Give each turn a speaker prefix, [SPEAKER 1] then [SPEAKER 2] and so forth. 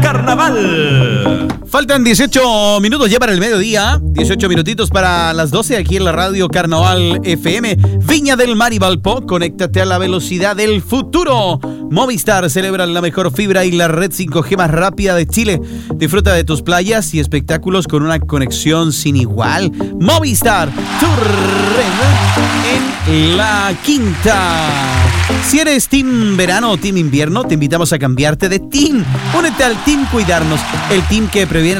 [SPEAKER 1] Carnaval.
[SPEAKER 2] Faltan 18 minutos ya para el mediodía, 18 minutitos para las 12 aquí en la radio Carnaval FM, Viña del Mar y Valpo. Conéctate a la velocidad del futuro. Movistar celebra la mejor fibra y la red 5G más rápida de Chile. Disfruta de tus playas y espectáculos con una conexión sin igual. Movistar, tu red en La Quinta. Si eres team verano o team invierno, te invitamos a cambiarte de team. Únete al Team Cuidarnos, el team que previene